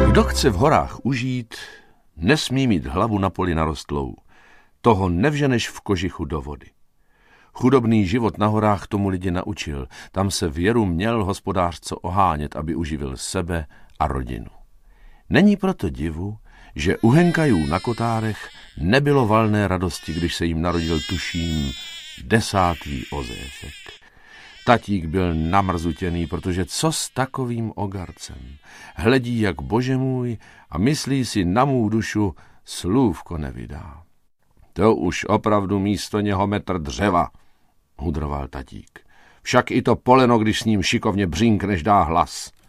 Kdo chce v horách užít, nesmí mít hlavu na poli narostlou. Toho nevženeš v kožichu do vody. Chudobný život na horách tomu lidi naučil. Tam se věru měl hospodář co ohánět, aby uživil sebe a rodinu. Není proto divu, že u Henkajů na Kotárech nebylo valné radosti, když se jim narodil, tuším, 10. Ozéfek. Tatík byl namrzutěný, protože co s takovým ogarcem? Hledí jak Bože můj a myslí si na mou dušu, slůvko nevydá. To už opravdu místo něho metr dřeva, hudroval tatík. Však i to poleno, když s ním šikovně břínkneš, dá hlas.